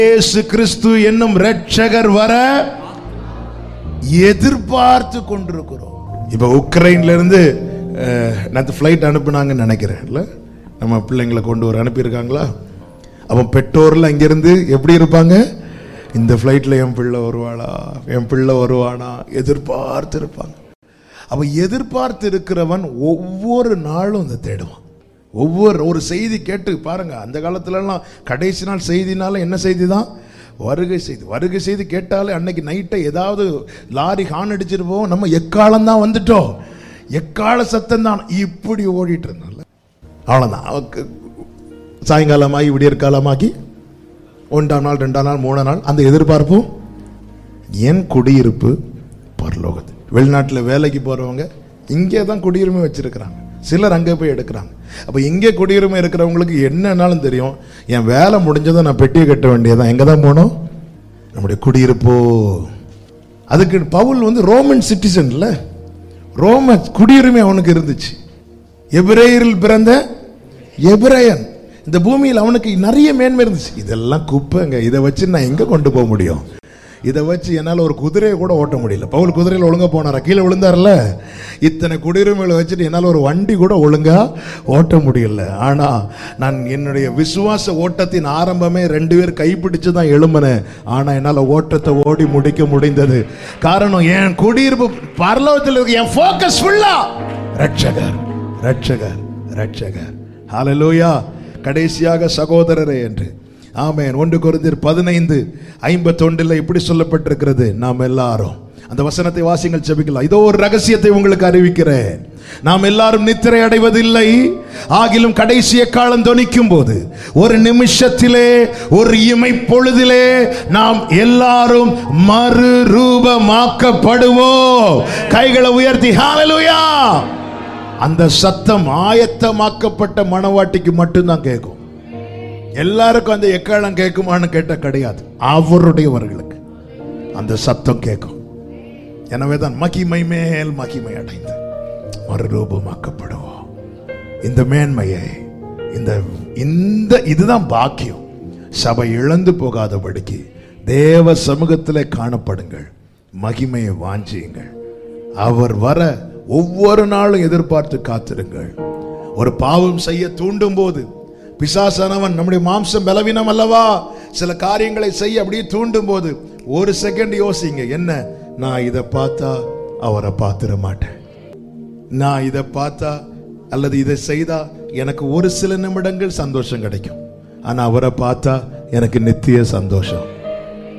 இயேசு கிறிஸ்து என்னும் இரட்சகர் வர எதிர்பார்த்து கொண்டிருக்கிறோம். இப்ப உக்ரைன்ல இருந்து நேற்று ஃபிளைட் அனுப்புனாங்கன்னு நினைக்கிறேன். இல்ல நம்ம பிள்ளைங்களை கொண்டு வர அனுப்பியிருக்காங்களா? அப்போ பெற்றோர்ல அங்கிருந்து எப்படி இருப்பாங்க? இந்த ஃபிளைட்ல என் பிள்ளை வருவாளா, என் பிள்ளை வருவானா எதிர்பார்த்து இருப்பாங்க. அப்ப எதிர்பார்த்து இருக்கிறவன் ஒவ்வொரு நாளும் அதை தேடுவான். ஒரு செய்தி கேட்டு பாருங்க. அந்த காலத்துலலாம் கடைசி நாள் செய்தினால என்ன செய்தி தான்? வருகை செய்தி. வருகை செய்தி கேட்டாலே அன்னைக்கு நைட்டை ஏதாவது லாரி ஹார்ன் அடிச்சிருப்போம், நம்ம எக்காலம் தான் வந்துட்டோம், எக்கால சத்தம் தான் இப்படி ஓடிட்டு இருந்தால. அவ்வளோதான். சாயங்காலமாகி விடியற்காலமாகி 1ஆம் நாள் 2ஆம் நாள் 3ஆம் நாள் அந்த எதிர்பார்ப்பும். என் குடியிருப்பு பரலோகத்து. வெளிநாட்டில் வேலைக்கு போறவங்க இங்கே தான் குடியுரிமை வச்சிருக்கிறாங்க, சிலர் அங்கே போய் எடுக்கிறாங்க. அப்போ இங்கே குடியுரிமை இருக்கிறவங்களுக்கு என்னன்னாலும் தெரியும், என் வேலை முடிஞ்சதை நான் பெட்டியை கட்ட வேண்டியதான், எங்கே தான் போகணும்? நம்முடைய குடியிருப்போ. அதுக்கு பவுல் ரோமன் சிட்டிசன் இல்லை, ரோம குடியுரிமை அவனுக்கு இருந்துச்சு. எபிரேயரில் பிறந்த எபிரேயன். இந்த பூமியில் அவனுக்கு நிறைய மேன்மை இருந்துச்சு. இதெல்லாம் குப்பைங்க, இதை வச்சு நான் எங்கே கொண்டு போக முடியும்? இதை வச்சு என்னால் ஒரு குதிரையை கூட ஓட்ட முடியல. பவுல் குதிரையில் ஒழுங்கா போனாரா? கீழே விழுந்தார்ல. இத்தனை குடியுரிமைகளை வச்சுட்டு என்னால் ஒரு வண்டி கூட ஒழுங்கா ஓட்ட முடியல. ஆனா நான் என்னுடைய விசுவாச ஓட்டத்தின் ஆரம்பமே 2 பேர் கைப்பிடிச்சு தான் எழும்பினேன். ஆனா என்னால் ஓட்டத்தை ஓடி முடிக்க முடிந்தது. காரணம் என் குடியிருப்பு பரலோகத்தில் இருக்கு. என் ஃபோக்கஸ் ஃபுல்லா ரட்சகர் ரட்சகர் ரட்சகர். ஹல்லேலூயா. கடைசியாக சகோதரரே என்று ஆமென். 1 கொரிந்தியர் 15:51 இப்படி சொல்லப்பட்டிருக்கிறது. நாம் எல்லாரும் அந்த வசனத்தை வாசிங்கள், ஜெபிக்கலாம். இதோ ஒரு ரகசியத்தை உங்களுக்கு அறிவிக்கிறேன். நாம் எல்லாரும் நித்திரை அடைவதில்லை, ஆகிலும் கடைசி காலம் தொனிக்கும் போது ஒரு நிமிஷத்திலே, ஒரு இமை பொழுதிலே நாம் எல்லாரும் மறுரூபமாக்கப்படுவோம். கைகளை உயர்த்தி ஹல்லேலூயா. அந்த சத்தம் ஆயத்தமாக்கப்பட்ட மணவாட்டிக்கு மட்டும்தான் கேட்கும். எல்லாருக்கும் அந்த எக்காலம் கேட்குமான்னு கேட்ட கிடையாது. அவருடையவர்களுக்கு அந்த சத்தம் கேட்கும். எனவேதான் மகிமை மேல் மகிமை அடைந்து மறுரூபமாக்கப்படுவோம். இந்த மேன்மையை இந்த இதுதான் பாக்கியம். சபை இழந்து போகாதபடிக்கு தேவ சமூகத்திலே காணப்படுங்கள், மகிமையை வாஞ்சியுங்கள். அவர் வர ஒவ்வொரு நாளும் எதிர்பார்த்து காத்திருங்கள். ஒரு பாவம் செய்ய தூண்டும் போது பிசாசானவன், நம்முடைய மாம்சம் பலவீனம் அல்லவா, சில காரியங்களை செய்ய அப்படியே தூண்டும் போது ஒரு செகண்ட் யோசிங்க, என்ன நான் இதை பார்த்தா அவரை பார்த்துட மாட்டேன், நான் இதை பார்த்தா அல்லது இதை செய்தா எனக்கு ஒரு சில நிமிடங்கள் சந்தோஷம் கிடைக்கும், ஆனா அவரை பார்த்தா எனக்கு நித்திய சந்தோஷம்.